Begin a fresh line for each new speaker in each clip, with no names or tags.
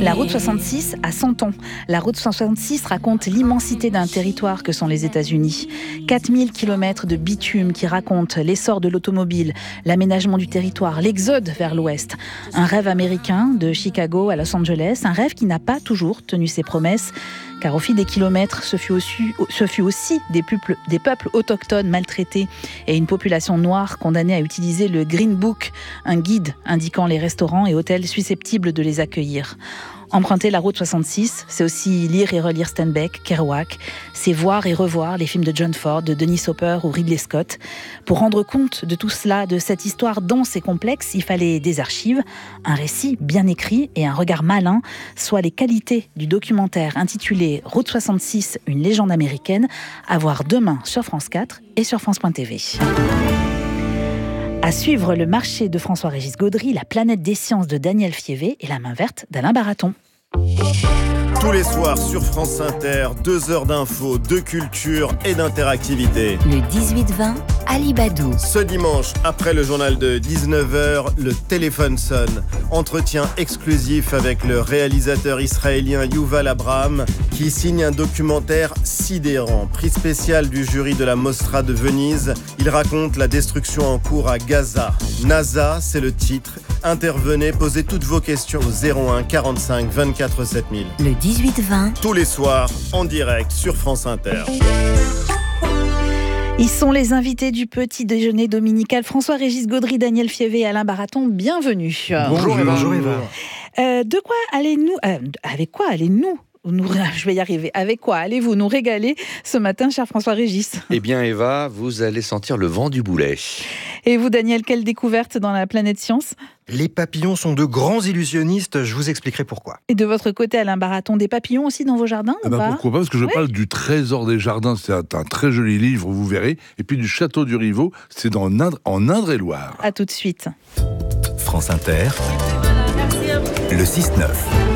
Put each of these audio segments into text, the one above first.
La route 66 a 100 ans. La route 66 raconte l'immensité d'un territoire que sont les États-Unis. 4000 km de bitume qui racontent l'essor de l'automobile, l'aménagement du territoire, l'exode vers l'ouest. Un rêve américain de Chicago à Los Angeles, un rêve qui n'a pas toujours tenu ses promesses. Car au fil des kilomètres, ce fut aussi des peuples autochtones maltraités et une population noire condamnée à utiliser le Green Book, un guide indiquant les restaurants et hôtels susceptibles de les accueillir. Emprunter la route 66, c'est aussi lire et relire Steinbeck, Kerouac, c'est voir et revoir les films de John Ford, de Dennis Hopper ou Ridley Scott. Pour rendre compte de tout cela, de cette histoire dense et complexe, il fallait des archives, un récit bien écrit et un regard malin, soit les qualités du documentaire intitulé Route 66, une légende américaine, à voir demain sur France 4 et sur France.tv. À suivre le marché de François-Régis Gaudry, la planète des sciences de Daniel Fievé et la main verte d'Alain Baraton.
Tous les soirs sur France Inter, 2 heures d'infos, de culture et d'interactivité.
Le 18-20, Ali Badou.
Ce dimanche, après le journal de 19h, le téléphone sonne. Entretien exclusif avec le réalisateur israélien Yuval Abraham qui signe un documentaire sidérant. Prix spécial du jury de la Mostra de Venise. Il raconte la destruction en cours à Gaza. NASA, c'est le titre. Intervenez, posez toutes vos questions au 01 45 24 7000.
Le 18-20.
Tous les soirs, en direct sur France Inter.
Ils sont les invités du petit déjeuner dominical. François-Régis Gaudry, Daniel Fievé et Alain Baraton, bienvenue.
Bonjour Eva.
Avec quoi allez-nous je vais y arriver. Avec quoi allez-vous nous régaler ce matin, cher François-Régis ?
Eh bien Eva, vous allez sentir le vent du boulet.
Et vous, Daniel, quelle découverte dans la planète science ?
Les papillons sont de grands illusionnistes, je vous expliquerai pourquoi.
Et de votre côté, Alain Baraton, des papillons aussi dans vos jardins ou pas ?
Pourquoi pas ? Parce que je parle du Trésor des jardins, c'est un très joli livre, vous verrez. Et puis du Château du Rivaux, c'est en Indre-et-Loire.
À tout de suite.
France Inter, le 6-9.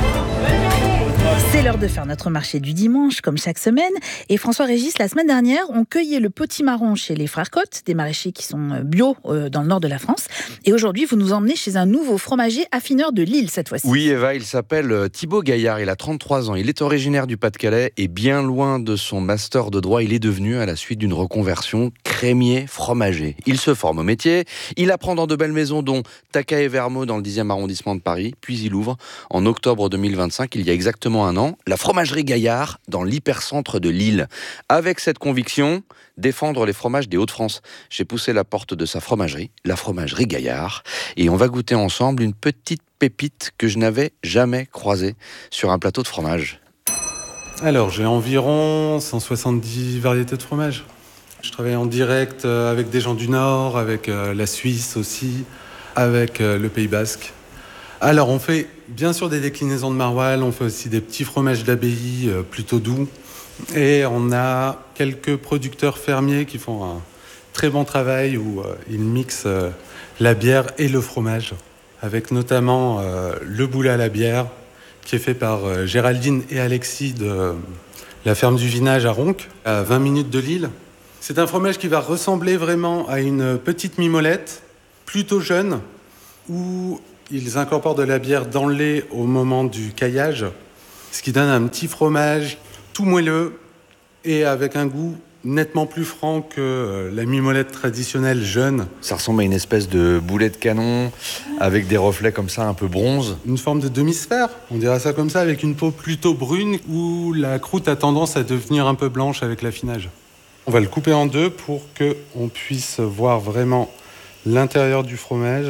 C'est l'heure de faire notre marché du dimanche, comme chaque semaine. Et François-Régis, la semaine dernière, on cueillait le potimarron chez les Frères Cotte, des maraîchers qui sont bio dans le nord de la France. Et aujourd'hui, vous nous emmenez chez un nouveau fromager affineur de Lille, cette fois-ci.
Oui, Eva, il s'appelle Thibaut Gaillard, il a 33 ans. Il est originaire du Pas-de-Calais et bien loin de son master de droit, il est devenu, à la suite d'une reconversion, crémier fromager. Il se forme au métier, il apprend dans de belles maisons, dont Taca et Vermeaux dans le 10e arrondissement de Paris. Puis il ouvre, en octobre 2025, il y a exactement un an, la fromagerie Gaillard dans l'hypercentre de Lille. Avec cette conviction, défendre les fromages des Hauts-de-France. J'ai poussé la porte de sa fromagerie, la fromagerie Gaillard, et on va goûter ensemble une petite pépite que je n'avais jamais croisée sur un plateau de fromage.
Alors, j'ai environ 170 variétés de fromage. Je travaille en direct avec des gens du Nord, avec la Suisse aussi, avec le Pays Basque. Alors, on fait bien sûr des déclinaisons de maroilles, on fait aussi des petits fromages d'abbaye plutôt doux. Et on a quelques producteurs fermiers qui font un très bon travail où ils mixent la bière et le fromage, avec notamment le boulet à la bière, qui est fait par Géraldine et Alexis de la ferme du Vinage à Ronc, à 20 minutes de Lille. C'est un fromage qui va ressembler vraiment à une petite mimolette, plutôt jeune, où ils incorporent de la bière dans le lait au moment du caillage, ce qui donne un petit fromage tout moelleux et avec un goût nettement plus franc que la mimolette traditionnelle jeune.
Ça ressemble à une espèce de boulet de canon avec des reflets comme ça un peu bronze.
Une forme de demi-sphère, on dirait ça comme ça, avec une peau plutôt brune où la croûte a tendance à devenir un peu blanche avec l'affinage. On va le couper en deux pour qu'on puisse voir vraiment l'intérieur du fromage.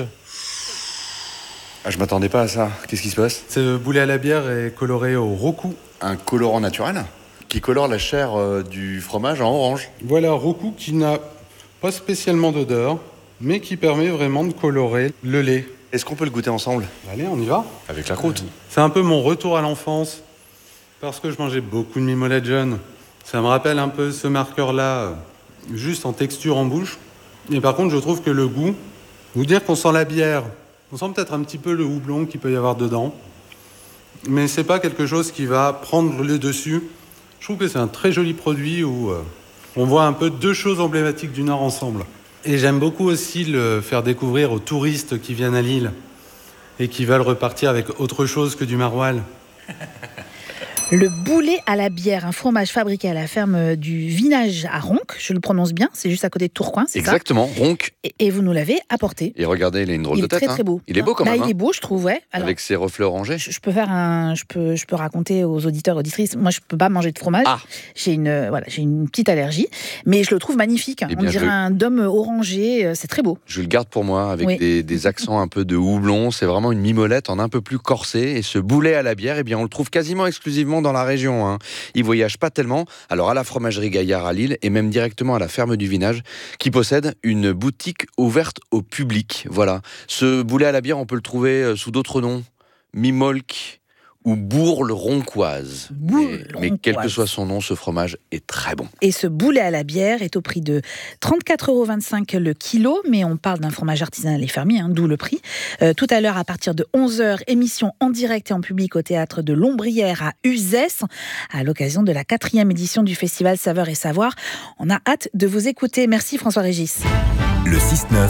Ah, je m'attendais pas à ça. Qu'est-ce qui se passe ?
Ce boulet à la bière est coloré au roku.
Un colorant naturel qui colore la chair du fromage en orange.
Voilà, roku qui n'a pas spécialement d'odeur, mais qui permet vraiment de colorer le lait.
Est-ce qu'on peut le goûter ensemble ?
Allez, on y va.
Avec la croûte.
C'est un peu mon retour à l'enfance, parce que je mangeais beaucoup de mimolette jeune. Ça me rappelle un peu ce marqueur-là, juste en texture en bouche. Et par contre, je trouve que le goût, vous dire qu'on sent la bière, on sent peut-être un petit peu le houblon qu'il peut y avoir dedans, mais c'est pas quelque chose qui va prendre le dessus. Je trouve que c'est un très joli produit où on voit un peu deux choses emblématiques du Nord ensemble. Et j'aime beaucoup aussi le faire découvrir aux touristes qui viennent à Lille et qui veulent repartir avec autre chose que du maroilles.
Le boulet à la bière, un fromage fabriqué à la ferme du Vinage à Ronc, je le prononce bien, c'est juste à côté de Tourcoing, c'est
Exactement, Ronc.
Et vous nous l'avez apporté.
Et regardez, il a une drôle de tête.
Il est très beau.
Il est beau quand même.
Il est beau, je trouve, ouais. Alors,
avec ses reflets orangés.
Je peux raconter aux auditeurs, auditrices. Moi, je peux pas manger de fromage. J'ai une petite allergie, mais je le trouve magnifique. On dirait un dôme orangé. C'est très beau.
Je le garde pour moi avec des accents un peu de houblon. C'est vraiment une mimolette en un peu plus corsé. Et ce boulet à la bière, on le trouve quasiment exclusivement dans la région. Il voyage pas tellement. Alors à la fromagerie Gaillard à Lille et même directement à la ferme du Vinage, qui possède une boutique ouverte au public. Voilà. Ce boulet à la bière, on peut le trouver sous d'autres noms. Mimolk ou bourle roncoise. Mais quel que soit son nom, ce fromage est très bon.
Et ce boulet à la bière est au prix de 34,25 € le kilo, mais on parle d'un fromage artisanal et fermier, d'où le prix. Tout à l'heure, à partir de 11h, émission en direct et en public au théâtre de l'Ombrière à Uzès, à l'occasion de la 4e édition du festival Saveurs et Savoirs. On a hâte de vous écouter. Merci François-Régis.
Le 6-9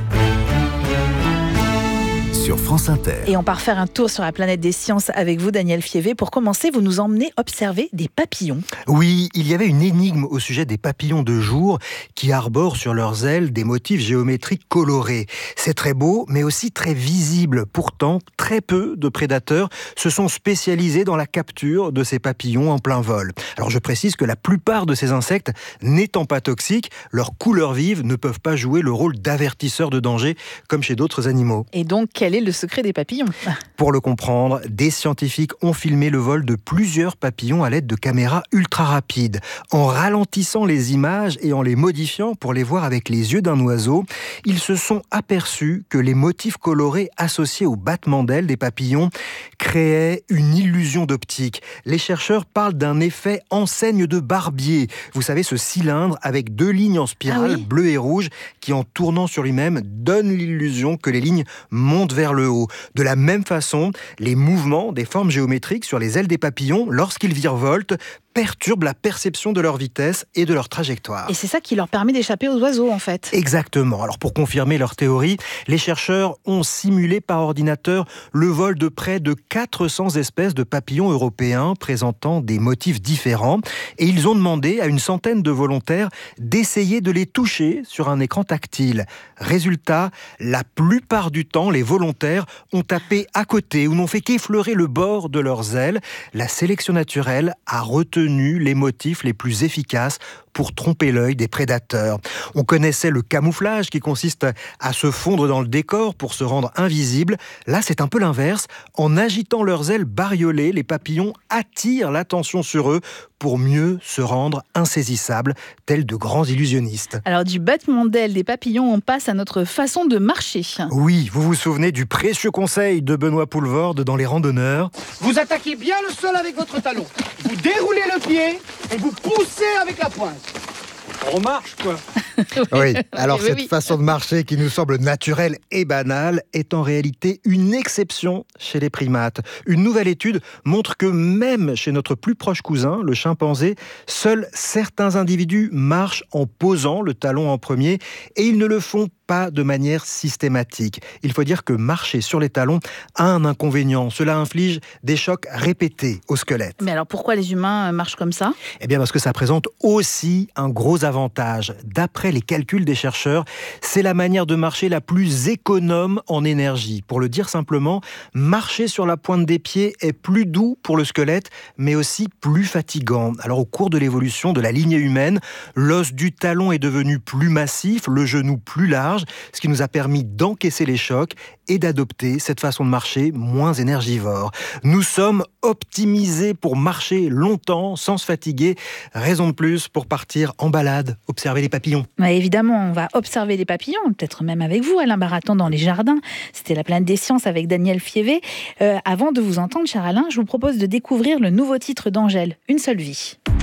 sur France Inter.
Et on part faire un tour sur la planète des sciences avec vous, Daniel Fievé. Pour commencer, vous nous emmenez observer des papillons.
Oui, il y avait une énigme au sujet des papillons de jour qui arborent sur leurs ailes des motifs géométriques colorés. C'est très beau, mais aussi très visible. Pourtant, très peu de prédateurs se sont spécialisés dans la capture de ces papillons en plein vol. Alors je précise que la plupart de ces insectes, n'étant pas toxiques, leurs couleurs vives ne peuvent pas jouer le rôle d'avertisseur de danger comme chez d'autres animaux.
Et donc, quel est le secret des papillons ?
Pour le comprendre, des scientifiques ont filmé le vol de plusieurs papillons à l'aide de caméras ultra rapides. En ralentissant les images et en les modifiant pour les voir avec les yeux d'un oiseau, ils se sont aperçus que les motifs colorés associés au battement d'ailes des papillons créaient une illusion d'optique. Les chercheurs parlent d'un effet enseigne de barbier. Vous savez, ce cylindre avec 2 lignes en spirale, bleu et rouge, qui en tournant sur lui-même donne l'illusion que les lignes montent vers le haut. De la même façon, les mouvements des formes géométriques sur les ailes des papillons, lorsqu'ils virevoltent, perturbent la perception de leur vitesse et de leur trajectoire.
Et c'est ça qui leur permet d'échapper aux oiseaux, en fait.
Exactement. Alors pour confirmer leur théorie, les chercheurs ont simulé par ordinateur le vol de près de 400 espèces de papillons européens présentant des motifs différents. Et ils ont demandé à une centaine de volontaires d'essayer de les toucher sur un écran tactile. Résultat, la plupart du temps, les volontaires ont tapé à côté ou n'ont fait qu'effleurer le bord de leurs ailes. La sélection naturelle a retenu les motifs les plus efficaces pour tromper l'œil des prédateurs. On connaissait le camouflage qui consiste à se fondre dans le décor pour se rendre invisible. Là, c'est un peu l'inverse. En agitant leurs ailes bariolées, les papillons attirent l'attention sur eux pour mieux se rendre insaisissables, tels de grands illusionnistes.
Alors, du battement d'ailes des papillons, on passe à notre façon de marcher.
Oui, vous vous souvenez du précieux conseil de Benoît Poulvorde dans Les Randonneurs ?
Vous attaquez bien le sol avec votre talon. Vous déroulez le pied et vous poussez avec la pointe. On marche, quoi.
Oui, alors cette façon de marcher qui nous semble naturelle et banale est en réalité une exception chez les primates. Une nouvelle étude montre que même chez notre plus proche cousin, le chimpanzé, seuls certains individus marchent en posant le talon en premier et ils ne le font pas de manière systématique. Il faut dire que marcher sur les talons a un inconvénient. Cela inflige des chocs répétés au squelette.
Mais alors pourquoi les humains marchent comme ça ?
Eh bien parce que ça présente aussi un gros avantage. D'après les calculs des chercheurs, c'est la manière de marcher la plus économe en énergie. Pour le dire simplement, marcher sur la pointe des pieds est plus doux pour le squelette, mais aussi plus fatigant. Alors au cours de l'évolution de la lignée humaine, l'os du talon est devenu plus massif, le genou plus large, ce qui nous a permis d'encaisser les chocs et d'adopter cette façon de marcher moins énergivore. Nous sommes optimisés pour marcher longtemps sans se fatiguer. Raison de plus pour partir en balade, observer les papillons.
Ouais, évidemment, on va observer les papillons, peut-être même avec vous, Alain Baraton, dans les jardins. C'était la planète des sciences avec Daniel Fievé. Avant de vous entendre, cher Alain, je vous propose de découvrir le nouveau titre d'Angèle, Une seule vie.